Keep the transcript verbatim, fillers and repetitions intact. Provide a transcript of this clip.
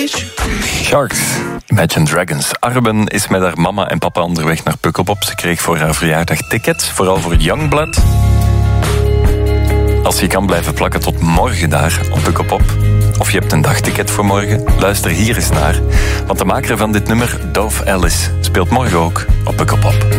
Stage. Sharks, Imagine Dragons. Arben is met haar mama en papa onderweg naar Pukkelpop. Ze kreeg voor haar verjaardag tickets, vooral voor Youngblood. Als je kan blijven plakken tot morgen daar op Pukkelpop, of je hebt een dagticket voor morgen, luister hier eens naar. Want de maker van dit nummer, Dove Ellis, speelt morgen ook op Pukkelpop.